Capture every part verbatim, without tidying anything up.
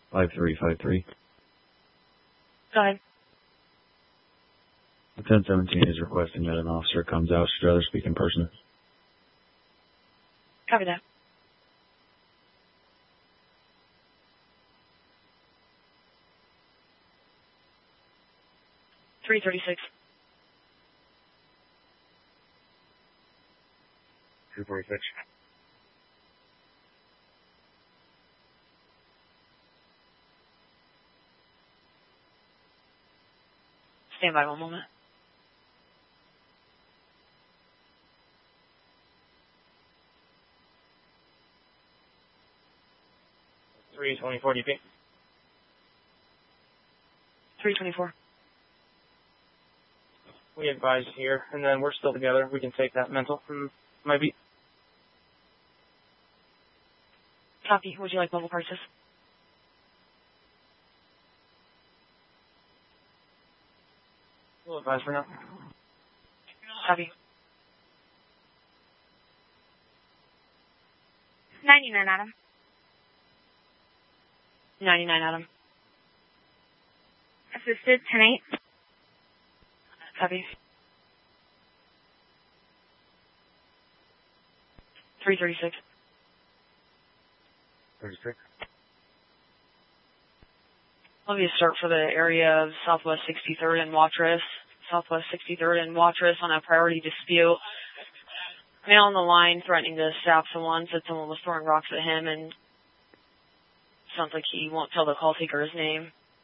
five three five three. Go ahead. ten seventeen is requesting that an officer comes out. Should rather speak in person. Copy that. three thirty-six. two forty-six. Stand by one moment. three twenty-four D P. three twenty-four. We advise here, and then we're still together. We can take that mental from my beat. Copy. Would you like mobile purchase? We'll advise for now. Copy. ninety-nine, Adam. ninety-nine, Adam. Assisted, ten eight. Copy. three thirty-six. thirty-six. Let me start for the area of Southwest sixty-third and Watrous. Southwest sixty-third and Watrous on a priority dispute. Male on the line threatening to stab someone, said someone was throwing rocks at him, and sounds like he won't tell the call taker his name.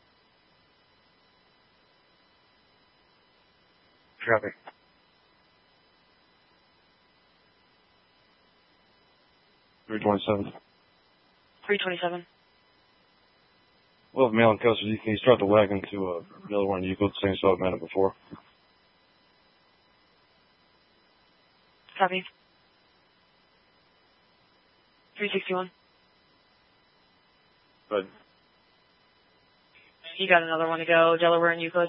Copy. three twenty-seven. three twenty-seven. We'll have male in custody. Can you start the wagon to uh, another one? You go the same spot I've met it before. Copy. three sixty-one. Good. You got another one to go. Delaware and Euclid.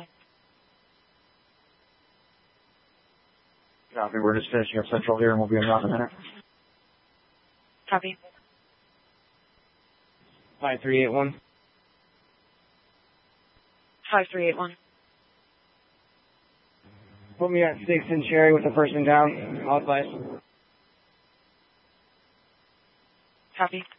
Copy. We're just finishing up Central here, and we'll be in route in a minute. Copy. five three eight one. five three eight one. Put me at six in Cherry with the person down. I'll advise. Copy.